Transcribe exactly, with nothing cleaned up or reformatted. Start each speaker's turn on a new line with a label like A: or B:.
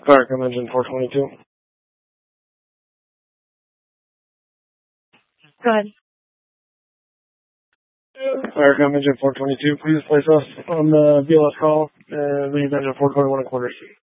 A: Firecom engine four twenty-two.
B: Go ahead.
A: Firecom engine four twenty-two, please place us on the V L S call and leave engine four twenty-one and quarter.